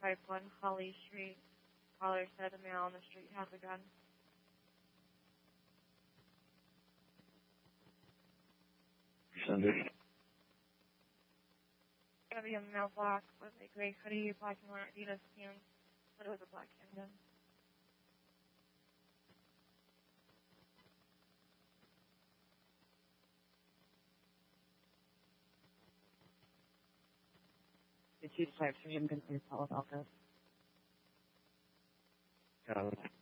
551 Holly Street. Caller said a male on the street has a gun. Send it. It's going to be a male black with a gray hoodie, black and white Adidas pants, but it was a black handgun. The 253, I'm going to call about this. Got it.